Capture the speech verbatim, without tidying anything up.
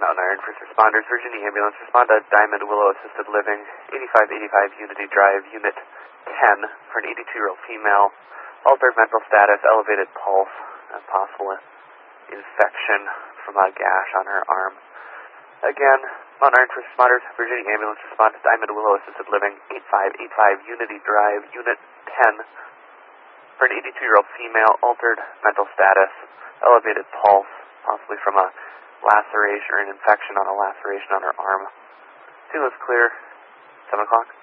Mountain Iron First Responders, Virginia Ambulance, respond to Diamond Willow Assisted Living, eighty-five eighty-five Unity Drive, Unit ten, for an eighty-two-year-old female, altered mental status, elevated pulse, and possible infection from a gash on her arm. Again, Mountain Iron First Responders, Virginia Ambulance, respond to Diamond Willow Assisted Living, eighty-five eighty-five Unity Drive, Unit ten, for an eighty-two-year-old female, altered mental status, elevated pulse, possibly from a laceration or an infection on a laceration on her arm. Scene was clear. seven o'clock.